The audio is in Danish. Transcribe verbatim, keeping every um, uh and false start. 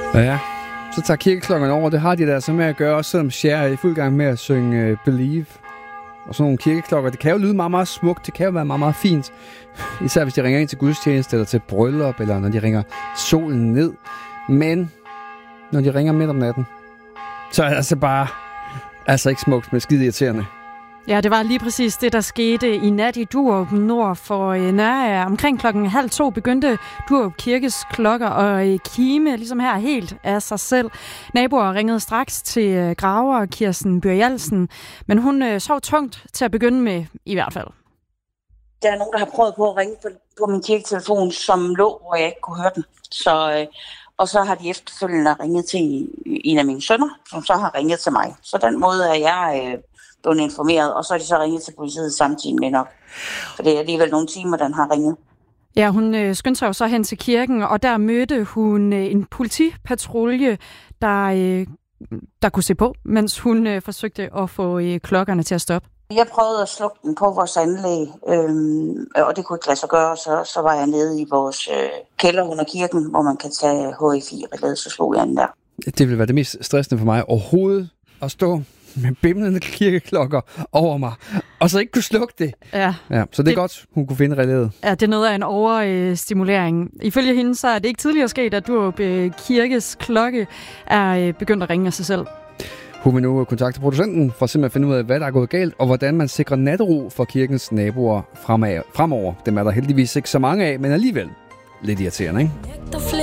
Ja, så tager kirkeklokkerne over. Det har de der så med at gøre, også selvom Cher er i fuld gang med at synge uh, Believe. Og sådan nogle kirkeklokker, det kan jo lyde meget, meget smukt. Det kan jo være meget, meget fint. Især hvis de ringer ind til gudstjeneste, eller til bryllup, eller når de ringer solen ned. Men når de ringer midt om natten, så er det altså bare altså ikke smukt, men skide irriterende. Ja, det var lige præcis det, der skete i nat i Duerup nord for Nørager. Omkring klokken halv to begyndte Duerup Kirkes klokker at kime, ligesom her, helt af sig selv. Naboer ringede straks til graver Kirsten Bjørjalsen, men hun sov tungt til at begynde med, i hvert fald. Der er nogen, der har prøvet på at ringe på, på min kirketelefon, som lå, hvor jeg ikke kunne høre den. Så, og så har de efterfølgende ringet til en af mine sønner, som så har ringet til mig. Så den måde er jeg blevet informeret, og så er de så ringet til politiet samtidig med nok. For det er alligevel nogle timer, den har ringet. Ja, hun øh, skyndte sig jo så hen til kirken, og der mødte hun øh, en politipatrulje, der, øh, der kunne se på, mens hun øh, forsøgte at få øh, klokkerne til at stoppe. Jeg prøvede at slukke den på vores anlæg, øhm, og det kunne ikke lade sig gøre, så, så var jeg nede i vores øh, kælder under kirken, hvor man kan tage H F I-relæet, så slog jeg den der. Det vil være det mest stressende for mig overhovedet at stå med bimlende kirkeklokker over mig, og så ikke kunne slukke det. Ja, ja, så det er det, godt, hun kunne finde relæet. Ja, det er noget af en overstimulering. Ifølge hende, så er det ikke tidligere sket, at Duerup Kirkes klokke er begyndt at ringe af sig selv. Hun vil nu kontakte producenten for simpelthen at finde ud af, hvad der er gået galt, og hvordan man sikrer nattero for kirkens naboer fremover. Dem er der heldigvis ikke så mange af, men alligevel lidt irriterende, ikke?